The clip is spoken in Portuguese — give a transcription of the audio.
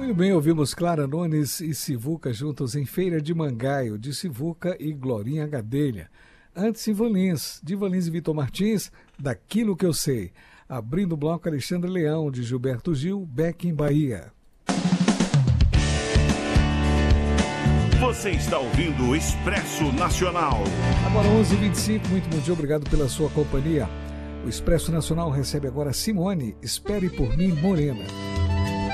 Muito bem, ouvimos Clara Nunes e Sivuca juntos em Feira de Mangaio, de Sivuca e Glorinha Gadelha. Antes, Ivan Lins, de Ivan Lins e Vitor Martins, Daquilo Que Eu Sei. Abrindo o bloco, Alexandre Leão, de Gilberto Gil, Beck em Bahia. Você está ouvindo o Expresso Nacional. Agora 11h25, muito bom dia, obrigado pela sua companhia. O Expresso Nacional recebe agora Simone, Espere por Mim, Morena.